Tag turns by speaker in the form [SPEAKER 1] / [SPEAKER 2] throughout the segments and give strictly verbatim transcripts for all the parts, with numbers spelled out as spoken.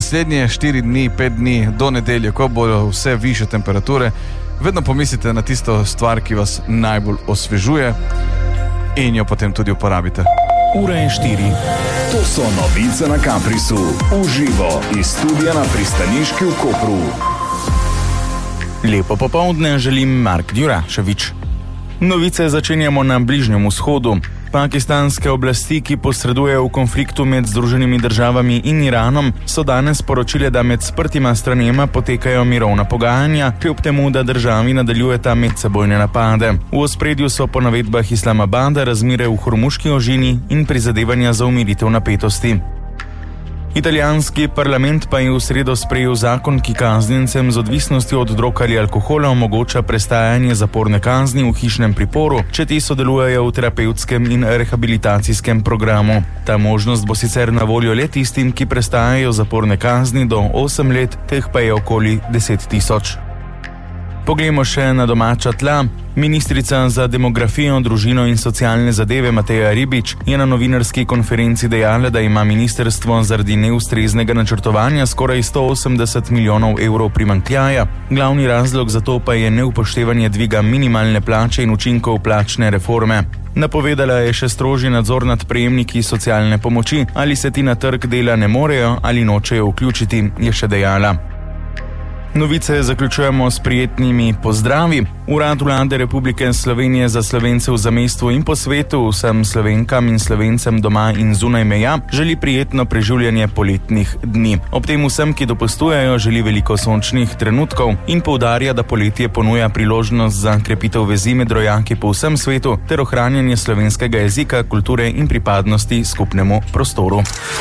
[SPEAKER 1] naslednje štiri dni, pet dni do nedelje, ko bodo vse više temperature, vedno pomislite na tisto stvar, ki vas najbolj osvežuje in jo potem tudi uporabite.
[SPEAKER 2] Ura je štiri.
[SPEAKER 3] To so novice na Caprisu. Uživo iz studia na pristaniški v Kopru.
[SPEAKER 2] Lepo popoldne želim Mark Djuraševič. Novice začenjamo na Bližnjem vzhodu. Pakistanske oblasti, ki posredujejo v konfliktu med Združenimi državami in Iranom, so danes sporočile, da med sprtima stranema potekajo mirovna pogajanja, kljub temu, da državi nadaljujeta medsebojne napade. V ospredju so po navedbah Islamabada razmere v Hormuški ožini in prizadevanja za umiritev napetosti. Italijanski parlament pa je v sredo sprejel zakon, ki kaznjencem z odvisnostjo od drog ali alkohola omogoča prestajanje zaporne kazni v hišnem priporu, če ti sodelujejo v terapevtskem in rehabilitacijskem programu. Ta možnost bo sicer na voljo le tistim, ki prestajajo zaporne kazni do osem let, teh pa je okoli deset tisoč. Poglejmo še na domača tla. Ministrica za demografijo, družino in socialne zadeve Mateja Ribič je na novinarski konferenci dejala, da ima ministrstvo zaradi neustreznega načrtovanja skoraj sto osemdeset milijonov evrov primanjkljaja. Glavni razlog za to pa je neupoštevanje dviga minimalne plače in učinkov plačne reforme. Napovedala je še strožji nadzor nad prejemniki socialne pomoči, ali se ti na trg dela ne morejo ali nočejo vključiti, je še dejala. Novice zaključujemo s prijetnimi pozdravi. Urad Vlade Republike Slovenije za Slovence v zamejstvu in po svetu vsem Slovenkam in Slovencem doma in zunaj meja želi prijetno preživljanje poletnih dni. Ob tem vsem, ki dopustujejo, želi veliko sončnih trenutkov in poudarja, da poletje ponuja priložnost za krepitev vezi med rojaki po vsem svetu ter ohranjanje slovenskega jezika, kulture in pripadnosti skupnemu prostoru.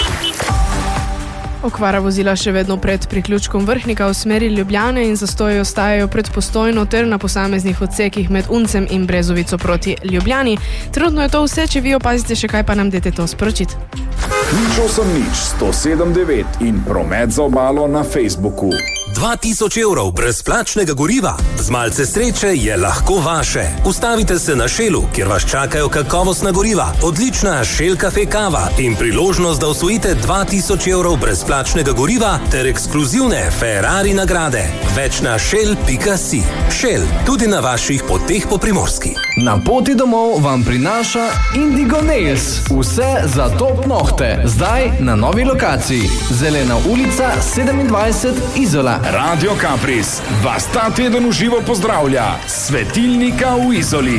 [SPEAKER 4] Okvara vozila še vedno pred priključkom Vrhnika v smeri Ljubljane in zastoji ostajajo pred Postojno ter na posameznih odsekih med Uncem in Brezovico proti Ljubljani. Trenutno je to vse, če vi opazite še kaj, pa nam dajte to sporočiti.
[SPEAKER 3] Nič osem nič sto sedem devet in promet za obalo na Facebooku.
[SPEAKER 5] dva tisoč evrov brezplačnega goriva. Z malce sreče je lahko vaše. Ustavite se na Shellu, kjer vas čakajo kakovostna goriva, odlična Shell kafe kava in priložnost, da osvojite dva tisoč evrov brezplačnega goriva ter ekskluzivne Ferrari nagrade. Več na shell pika si. Shell, tudi na vaših poteh po Primorski.
[SPEAKER 6] Na poti domov vam prinaša Indigo Nails. Vse za top nohte. Zdaj na novi lokaciji. Zelena ulica sedemindvajset Izola.
[SPEAKER 3] Radio Capris vas ta teden v živo pozdravlja. Svetilnika v Izoli.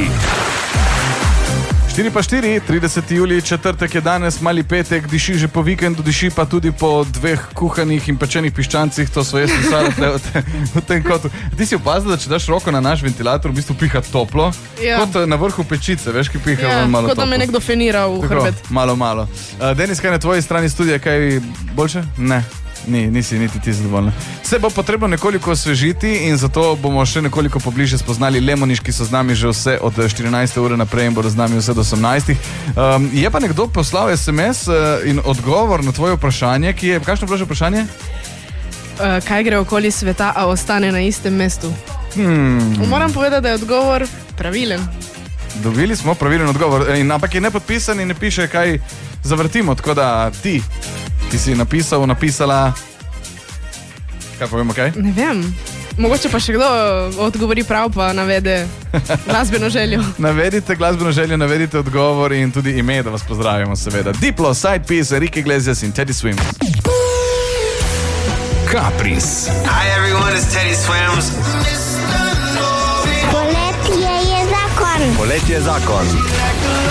[SPEAKER 1] štiri pa štiri, trideseti julij, četrtek je danes, mali petek, diši že po vikendu, diši pa tudi po dveh kuhanih in pečenih piščancih, to so jaz pisali v tem kotu. Ti si opazil, da če daš roko na naš ventilator, v bistvu piha toplo, ja. Kot na vrhu pečice, veš, ki piha ja, malo toplo.
[SPEAKER 4] Kot da me nekdo fenira v
[SPEAKER 1] Tako,
[SPEAKER 4] hrbet.
[SPEAKER 1] Malo, malo. Uh, Denis, kaj na tvoji strani studija, kaj boljše? Ne. Ni, nisi niti ti zadovoljna. Se bo potrebno nekoliko osvežiti in zato bomo še nekoliko pobliže spoznali Lemoniš, ki so z nami že vse od štirinajste ure naprej in bodo z nami vse do osemnajstih. Um, je pa nekdo poslal es em es uh, in odgovor na tvoje vprašanje, ki je, kakšno bilo že vprašanje?
[SPEAKER 4] Uh, kaj gre okoli sveta, a ostane na istem mestu?
[SPEAKER 1] Hmm.
[SPEAKER 4] Moram povedati, da je odgovor pravilen.
[SPEAKER 1] Dobili smo pravilen odgovor, in, ampak je nepodpisan in ne piše, kaj zavrtimo, tako da ti Ti si napisal, napisala... Kaj povemo, kaj?
[SPEAKER 4] Ne vem. Mogoče pa še kdo odgovori prav, pa navede glasbeno željo.
[SPEAKER 1] Navedite glasbeno željo, navedite odgovor in tudi ime, da vas pozdravimo, seveda. Diplo, Side Piece, Enrique Iglesias in Teddy Swims.
[SPEAKER 3] Capris.
[SPEAKER 7] Hi everyone, it's Teddy Swims.
[SPEAKER 8] Poletje je zakon.
[SPEAKER 5] Poletje je zakon.